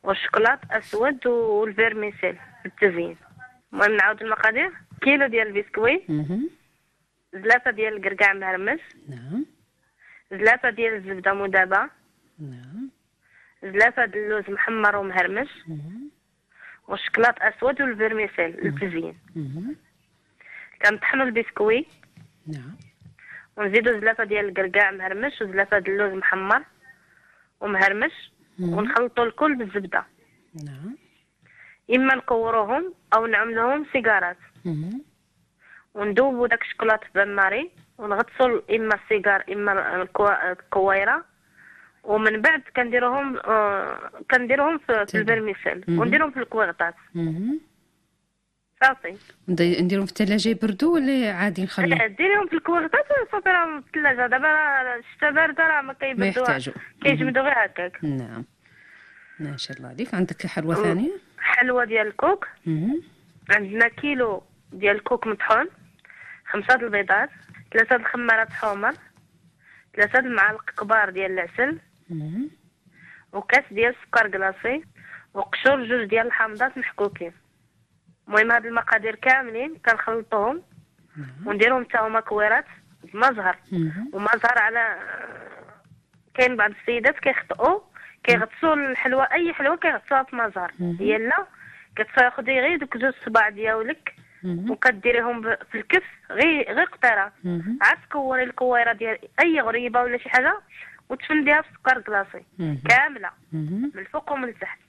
والشوكولات اسود والفيرميسيل بالتزيين. المهم نعاود المقادير: كيلو ديال البسكوي، زلافه ديال الكركاع مهرمس، نعم، زلافه ديال الزبده مذابه، نعم، زلافه ديال اللوز محمر ومهرمس، والشوكولات اسود والفيرميسيل للتزيين. كنطحنوا البسكوي، نعم، ونزيدوا زلافه ديال الكركاع مهرمش وزلافه ديال اللوز محمر ومهرمش، ونخلطوا الكل بالزبده. نعم، اما نكوروهم او نعملوهم سيجارات، وندوبوا داك الشوكولاط في بان ماري، ونغطسوا اما السيجار اما الكويره، ومن بعد كنديروهم في الفيرميسيل، ونديرهم في الكويغطات. صافي. نديرهم في الثلاجه يبردوا ولا عادي نخليهم؟ ديريهم في الكويغطات صافي، راهم في الثلاجه. دابا الشتا بارده راه ما ما كيبردوا، يحتاجوا، كيجمدوا غير هكاك. نعم، ما شاء الله عليك. عندك حلوى ثانيه؟ حلوى ديال الكوك. عندنا كيلو ديال الكوك مطحون، 5 البيضات، 3 الخمارات حمر، 3 المعالق كبار ديال العسل، وكاس ديال السكر كلاصي، وقشور 2 ديال الحامضات محكوكين. المهم هاد المقادير كاملين كنخلطوهم ونديرهم حتى هما كويرات بمزهر. ومزهر على كاين بعض السيدات كيخطئوا كيغطسوا الحلوى، اي حلوى كيغطسوها في مزهر. هي لا، كتاخدي غير دوك 2 صباع ديالك وكديريهم في الكف غير قطيره، عاد تكوري الكويره ديال اي غريبه ولا شي حاجه وتفنديها في السكر كلاصي كامله من الفوق ومن التحت.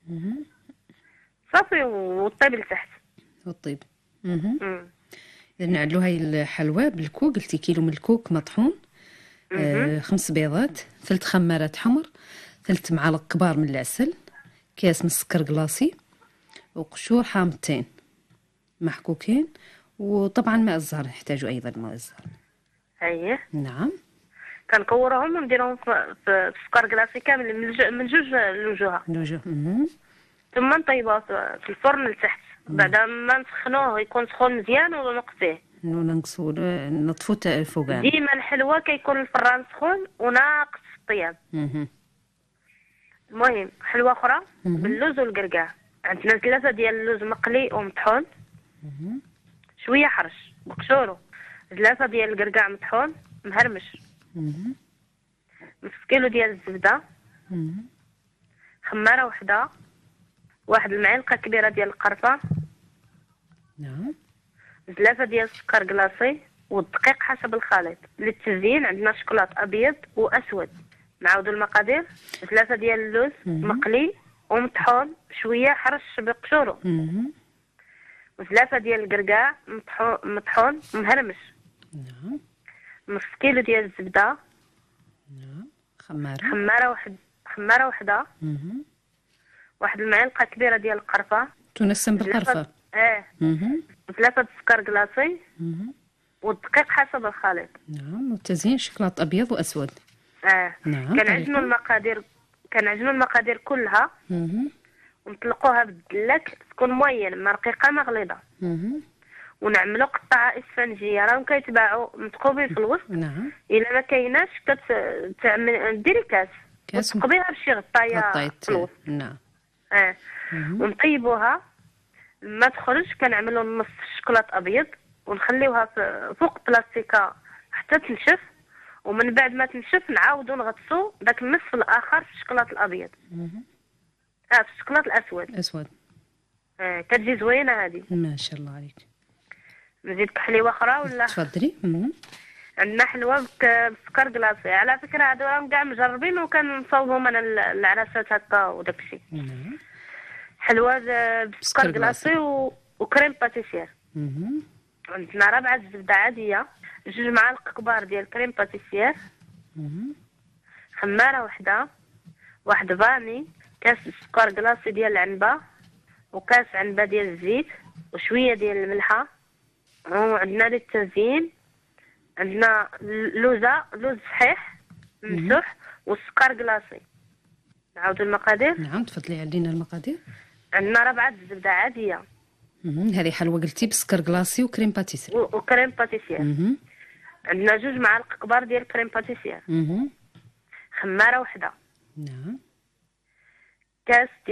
صافي، وطيب لتحت والطيب. إذا نعدلو هاي الحلوى بالكوك. قلتي كيلو من الكوك مطحون، 5 بيضات، 3 خمارات حمر، 3 معالق كبار من العسل، كاس من السكر كلاصي، وقشور حامضتين محكوكين، وطبعا ماء الزهر نحتاجو ايضا ماء الزهر. اييه، نعم. كنكورهم ونديرهم في السكر كلاصي كامل من جوج الوجوه. ثم نطيبوه في الفرن لتحت. بعد ما نسخنوه يكون سخون مزيان ونقصيه، وننقصو نطفو الفوقان. ديما الحلوى كيكون الفران سخون وناقص الطياب. المهم حلوى اخرى باللوز والكركاع. عندنا 3 ديال اللوز مقلي ومطحون، شويه حرش بقشورو، 3 ديال الكركاع مطحون مهرمش، نص كيلو ديال الزبده، خماره وحده، 1 المعلقه كبيره ديال القرفه، نعم، 3 ديال السكر كلاصي، والدقيق حسب الخليط. للتزيين عندنا شوكولاط ابيض واسود. نعاودوا المقادير: 3 ديال اللوز مقلي ومطحون شويه حرش بقشورو، و3 ديال الكركاع مطحون مهرمش، نعم، نص كيلو ديال الزبده، نعم، خماره وحده، 1 المعلقه كبيره ديال القرفه، تنسم بالقرفه، 3 السكر كلاصي، والدقيق حسب الخليط. نعم، والتزيين شوكولاط ابيض واسود. نعم. كنعجنوا المقادير كلها ونطلقوها بالدلاك تكون موين، ما رقيقه ما غليظه. ونعملوا قطعه اسفنجيه، راهم كيتباعوا متقوبين في الوسط. نعم. الا ما كايناش كتعمل ديري كاس وتقبيها بشي غطايه في الوسط. نعم. ونطيبوها. ما تخرج كنعملوا نص الشوكولاط ابيض ونخليوها فوق بلاستيكه حتى تنشف، ومن بعد ما تنشف نعاودوا نغطسوا داك النصف الاخر في الشوكولاط الابيض. في الشوكولاط الاسود. كتجي زوينه هذه. ما شاء الله عليك. نزيدك حليوه اخرى ولا؟ تفضلي. عندنا حلوه بالسكر كلاصي. على فكره هادو راهم كاع مجربين وكنصاوبهم انا العراسات هكا وداك الشيء. حلوه بالسكر كلاصي وكريم باتيسير. عندنا 4 الزبده عاديه، 2 معالق كبار ديال كريم باتيسير، خماره وحده، 1 فاني، كاس السكر كلاصي ديال العنبه، وكاس عنبه ديال الزيت، وشويه ديال الملحه. وعندنا للتزيين عندنا لوز صحيح ممسوح والسكر كلاصي. نعاودوا المقادير. نعم، تفضلي علينا المقادير. عندنا 4 الزبده عاديه. هذه حلوه قلتي بسكر كلاصي وكريم باتيسير. وكريم باتيسير. عندنا 2 معالق كبار ديال كريم باتيسير. خماره وحده. نعم. كاس